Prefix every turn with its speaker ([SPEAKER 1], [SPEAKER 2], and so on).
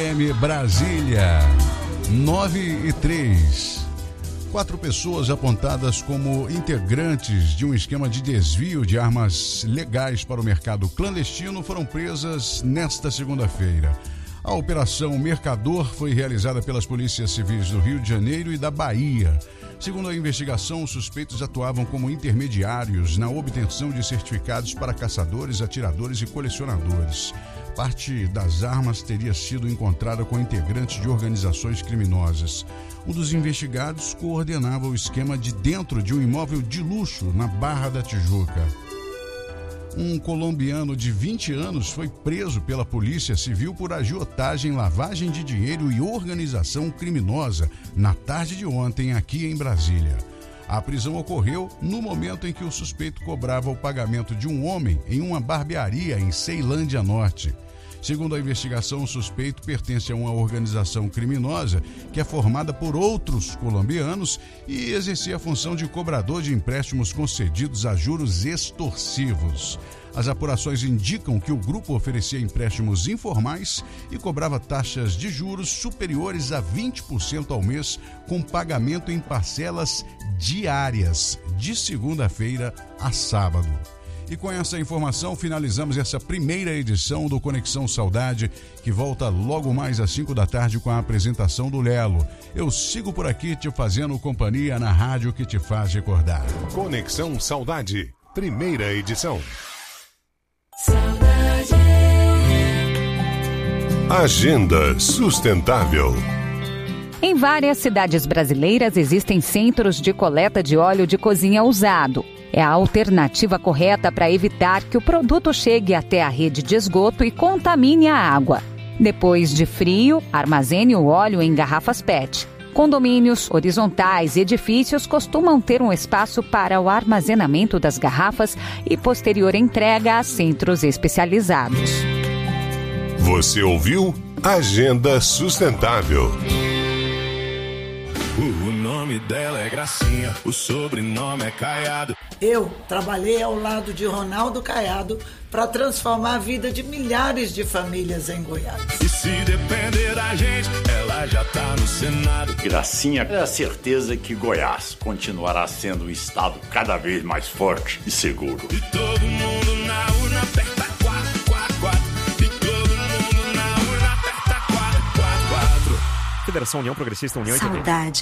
[SPEAKER 1] Brasília, 9:03. 4 pessoas apontadas como integrantes de um esquema de desvio de armas legais para o mercado clandestino foram presas nesta segunda-feira. A Operação Mercador foi realizada pelas polícias civis do Rio de Janeiro e da Bahia. Segundo a investigação, os suspeitos atuavam como intermediários na obtenção de certificados para caçadores, atiradores e colecionadores. Parte das armas teria sido encontrada com integrantes de organizações criminosas. Um dos investigados coordenava o esquema de dentro de um imóvel de luxo na Barra da Tijuca. Um colombiano de 20 anos foi preso pela Polícia Civil por agiotagem, lavagem de dinheiro e organização criminosa na tarde de ontem aqui em Brasília. A prisão ocorreu no momento em que o suspeito cobrava o pagamento de um homem em uma barbearia em Ceilândia Norte. Segundo a investigação, o suspeito pertence a uma organização criminosa que é formada por outros colombianos e exercia a função de cobrador de empréstimos concedidos a juros extorsivos. As apurações indicam que o grupo oferecia empréstimos informais e cobrava taxas de juros superiores a 20% ao mês, com pagamento em parcelas diárias, de segunda-feira a sábado. E com essa informação, finalizamos essa primeira edição do Conexão Saudade, que volta logo mais às 5 da tarde com a apresentação do Lelo. Eu sigo por aqui te fazendo companhia na rádio que te faz recordar.
[SPEAKER 2] Conexão Saudade, primeira edição.
[SPEAKER 3] Saudade.
[SPEAKER 2] Agenda Sustentável.
[SPEAKER 4] Em várias cidades brasileiras existem centros de coleta de óleo de cozinha usado. É a alternativa correta para evitar que o produto chegue até a rede de esgoto e contamine a água. Depois de frio, armazene o óleo em garrafas PET. Condomínios, horizontais e edifícios costumam ter um espaço para o armazenamento das garrafas e posterior entrega a centros especializados.
[SPEAKER 2] Você ouviu Agenda Sustentável.
[SPEAKER 5] O nome dela é Gracinha, o sobrenome é Caiado.
[SPEAKER 6] Eu trabalhei ao lado de Ronaldo Caiado para transformar a vida de milhares de famílias em Goiás.
[SPEAKER 5] E se depender da gente, ela já tá no Senado.
[SPEAKER 7] Gracinha é a certeza que Goiás continuará sendo um estado cada vez mais forte e seguro.
[SPEAKER 5] E todo mundo na urna aperta 444. E todo mundo na urna aperta 444.
[SPEAKER 8] Federação União Progressista União.
[SPEAKER 9] Saudade.